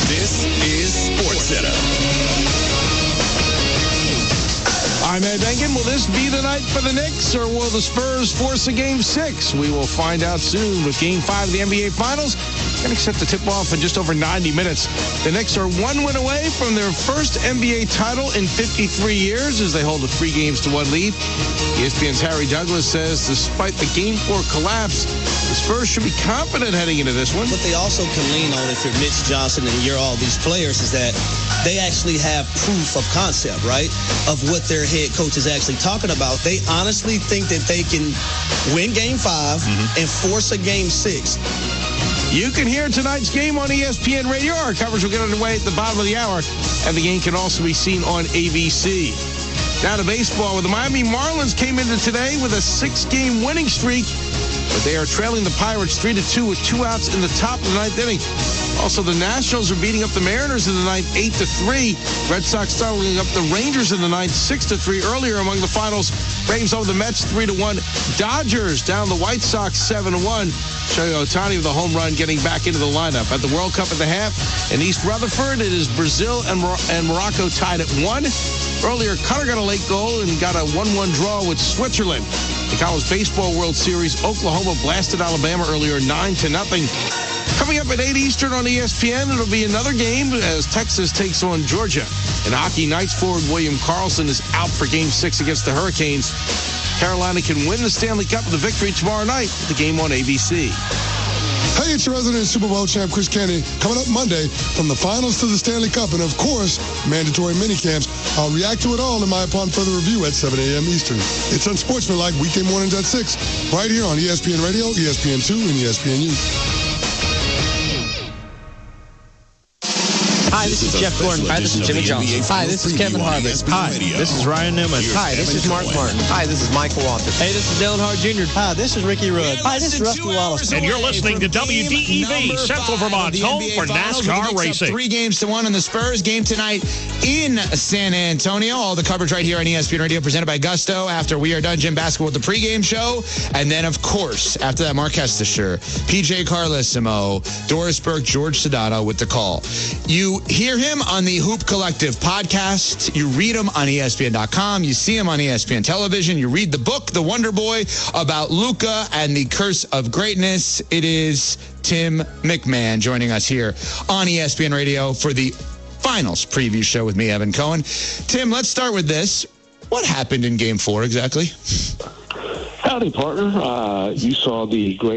This is SportsCenter. I'm Ed Benkin. Will this be the night for the Knicks, or will the Spurs force a Game 6? We will find out soon with Game 5 of the NBA Finals. Going to set the tip-off in just over 90 minutes. The Knicks are one win away from their first NBA title in 53 years as they hold a 3-1 lead. ESPN's Harry Douglas says despite the Game 4 collapse, the Spurs should be confident heading into this one. What they also can lean on if you're Mitch Johnson and you're all these players is that they actually have proof of concept, right, of what their head coach is actually talking about. They honestly think that they can win Game 5 and force a Game 6. You can hear tonight's game on ESPN Radio. Our coverage will get underway at the bottom of the hour, and the game can also be seen on ABC. Now to baseball, where the Miami Marlins came into today with a 6-game winning streak, but they are trailing the Pirates 3-2 with 2 outs in the top of the 9th inning. Also, the Nationals are beating up the Mariners in the 9th 8-3. Red Sox starting up the Rangers in the 9th 6-3. Earlier among the finals, Braves over the Mets 3-1. Dodgers down the White Sox 7-1. Shohei Ohtani with a home run getting back into the lineup. At the World Cup at the half in East Rutherford, it is Brazil and Morocco tied at 1. Earlier, Qatar got a late goal and got a 1-1 draw with Switzerland. The College Baseball World Series, Oklahoma blasted Alabama earlier 9-0. Coming up at 8 Eastern on ESPN, it'll be another game as Texas takes on Georgia. In hockey, Knights forward William Karlsson is out for Game 6 against the Hurricanes. Carolina can win the Stanley Cup with a victory tomorrow night. The game on ABC. Hey, it's your resident Super Bowl champ, Chris Kenny, coming up Monday from the finals to the Stanley Cup and, of course, mandatory minicamps. I'll react to it all in my Upon Further Review at 7 a.m. Eastern. It's Unsportsmanlike weekday mornings at 6, right here on ESPN Radio, ESPN2, and ESPNU. Hi, this is Jeff Gordon. Hi, this is Jimmy Johnson. Hi, this is Kevin Harvick. Hi, this is Ryan Newman. Hi, this is Mark Martin. Hi, this is Michael Walker. Hey, this is Dale Hart Jr. Hi, this is Ricky Rudd. Hi, this is Rusty Wallace. And you're listening to WDEV, Central Vermont's home for NASCAR racing. 3-1 in the Spurs game tonight in San Antonio. All the coverage right here on ESPN Radio presented by Gusto. After we are done, Jim Basketball with the pregame show. And then, of course, after that, Mark Hestisher, PJ Carlissimo, Doris Burke, George Sedano with the call. You hear him on the Hoop Collective podcast. You read him on ESPN.com. You see him on ESPN television. You read the book, The Wonder Boy, about Luka and the Curse of Greatness. It is Tim McMahon joining us here on ESPN Radio for the finals preview show with me, Evan Cohen. Tim, let's start with this. What happened in Game 4 exactly? Howdy, partner. You saw the great